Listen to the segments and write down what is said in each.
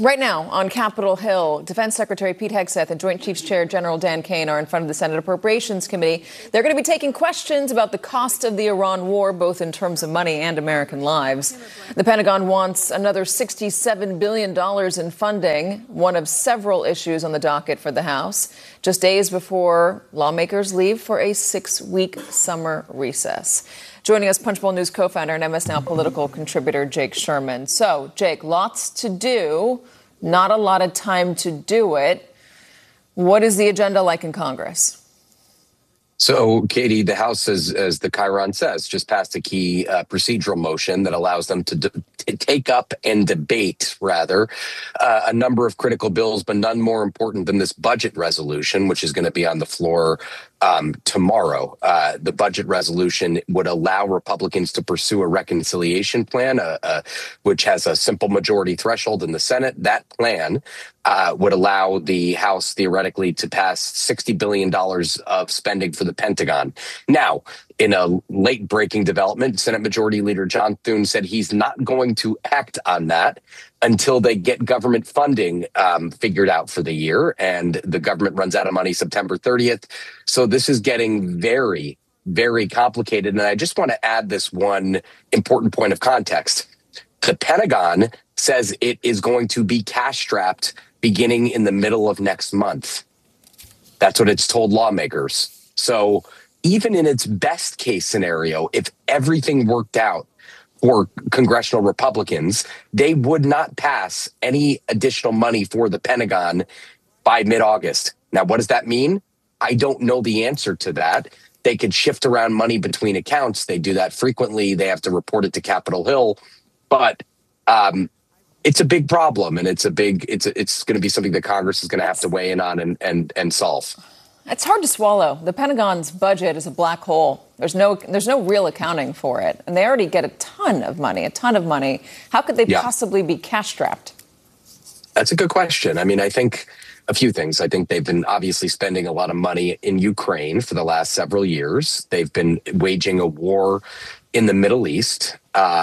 Right now on Capitol Hill, Defense Secretary Pete Hegseth and Joint Chiefs Chair General Dan Kane are in front of the Senate Appropriations Committee. They're going to be taking questions about the cost of the Iran war, both in terms of money and American lives. The Pentagon wants another $67 billion in funding, one of several issues on the docket for the House, just days before lawmakers leave for a 6-week summer recess. Joining us, Punchbowl News co-founder and MS Now political contributor Jake Sherman. So, Jake, lots to do, not a lot of time to do it. What is the agenda like in Congress? So, Katie, the House, as the Chiron says, just passed a key procedural motion that allows them to take up and debate, a number of critical bills, but none more important than this budget resolution, which is going to be on the floor tomorrow. The budget resolution would allow Republicans to pursue a reconciliation plan, which has a simple majority threshold in the Senate. That plan would allow the House theoretically to pass $60 billion of spending for the Pentagon. Now, in a late-breaking development, Senate Majority Leader John Thune said he's not going to act on that until they get government funding figured out for the year, and the government runs out of money September 30th. So this is getting very, very complicated. And I just want to add this one important point of context. The Pentagon says it is going to be cash-strapped beginning in the middle of next month. That's what it's told lawmakers. So even in its best case scenario, if everything worked out for congressional Republicans, they would not pass any additional money for the Pentagon by mid-August. Now, what does that mean? I don't know the answer to that. They could shift around money between accounts. They do that frequently. They have to report it to Capitol Hill. But it's a big problem, and it's going to be something that Congress is going to have to weigh in on and solve. It's hard to swallow. The Pentagon's budget is a black hole. There's no real accounting for it. And they already get a ton of money. How could they possibly be cash-strapped? That's a good question. I mean, I think a few things. I think they've been obviously spending a lot of money in Ukraine for the last several years. They've been waging a war in the Middle East.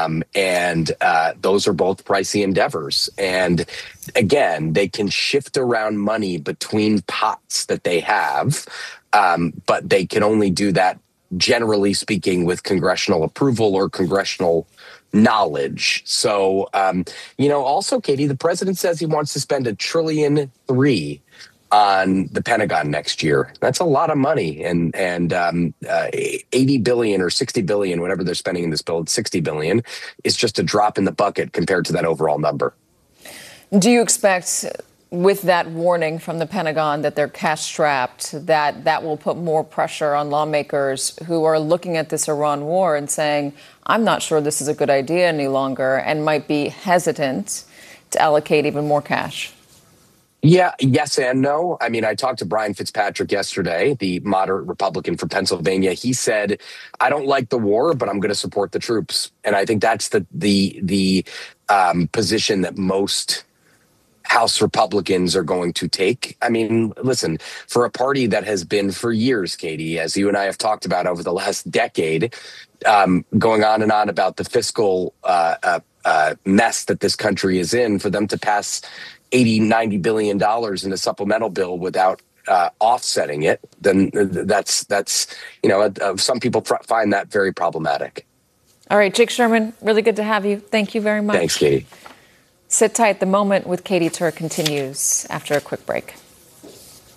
And those are both pricey endeavors. And again, they can shift around money between pots that they have, but they can only do that, generally speaking, with congressional approval or congressional knowledge. So, also, Katie, the president says he wants to spend $1.3 trillion on the Pentagon next year. That's a lot of money. And 80 billion or 60 billion, whatever they're spending in this bill, 60 billion is just a drop in the bucket compared to that overall number. Do you expect, with that warning from the Pentagon that they're cash-strapped, that will put more pressure on lawmakers who are looking at this Iran war and saying, I'm not sure this is a good idea any longer, and might be hesitant to allocate even more cash? Yeah, yes and no. I mean, I talked to Brian Fitzpatrick yesterday, the moderate Republican from Pennsylvania. He said, I don't like the war, but I'm going to support the troops. And I think that's the position that most House Republicans are going to take. I mean, listen, for a party that has been for years, Katie, as you and I have talked about over the last decade, going on and on about the fiscal mess that this country is in, for them to pass $80-90 billion in a supplemental bill without offsetting it, then that's some people find that very problematic. All right, Jake Sherman, really good to have you. Thank you very much. Thanks, Katie. Sit tight. The Moment with Katie Tur continues after a quick break.